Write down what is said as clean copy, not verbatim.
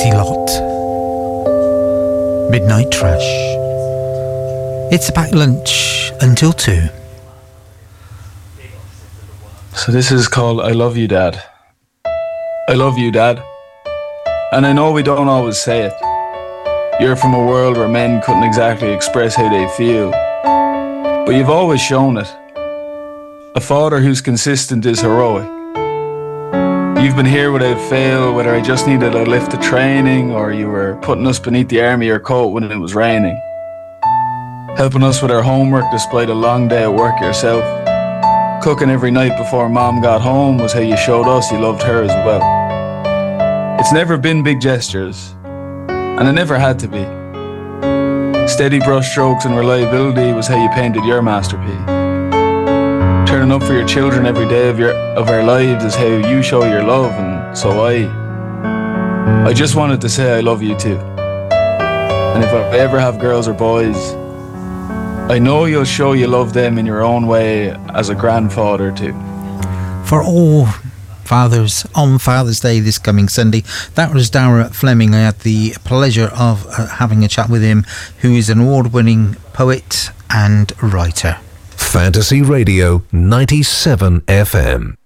Crazy Lot. Midnight Trash. It's about lunch until 2. So this is called I Love You, Dad. I love you, Dad. And I know we don't always say it. You're from a world where men couldn't exactly express how they feel. But you've always shown it. A father who's consistent is heroic. You've been here without fail, whether I just needed a lift to training or you were putting us beneath the arm of your coat when it was raining. Helping us with our homework despite a long day at work yourself. Cooking every night before Mom got home was how you showed us you loved her as well. It's never been big gestures, and it never had to be. Steady brush strokes and reliability was how you painted your masterpiece. Turning up for your children every day of our lives is how you show your love, and so I just wanted to say I love you too. And if I ever have girls or boys, I know you'll show you love them in your own way as a grandfather too. For all fathers on Father's Day this coming Sunday, that was Dara Fleming. I had the pleasure of having a chat with him, who is an award-winning poet and writer. Fantasy Radio 97 FM.